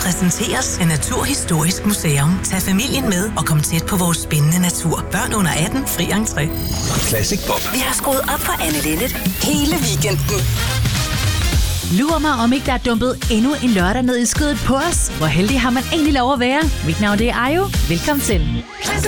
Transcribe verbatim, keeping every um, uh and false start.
præsenteres af Naturhistorisk Museum. Tag familien med og kom tæt på vores spændende natur. Børn under atten, fri entré. Classic Pop. Vi har skruet op for Anne Linnet hele weekenden. Lurer mig, om ikke der er dumpet endnu en lørdag ned i skødet på os. Hvor heldig har man egentlig lov at være? Mit navn det er Ayo. Velkommen til.